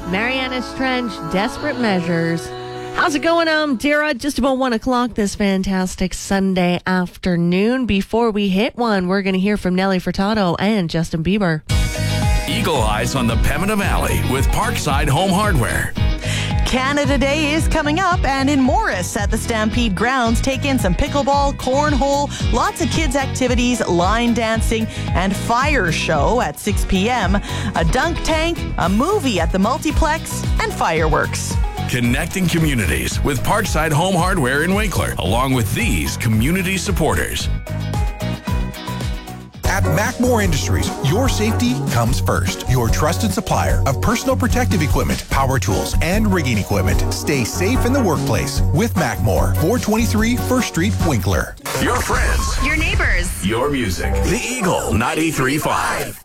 Marianas Trench, Desperate Measures. How's it going, Dara? Just about 1 o'clock this fantastic Sunday afternoon. Before we hit one, we're going to hear from Nelly Furtado and Justin Bieber. Eagle Eyes on the Pembina Valley with Parkside Home Hardware. Canada Day is coming up, and in Morris at the Stampede Grounds, take in some pickleball, cornhole, lots of kids' activities, line dancing, and fire show at 6 p.m., a dunk tank, a movie at the multiplex, and fireworks. Connecting communities with Parkside Home Hardware in Winkler, along with these community supporters. At Macmore Industries, your safety comes first. Your trusted supplier of personal protective equipment, power tools, and rigging equipment. Stay safe in the workplace with Macmore. 423 First Street, Winkler. Your friends. Your neighbors. Your music. The Eagle 93.5.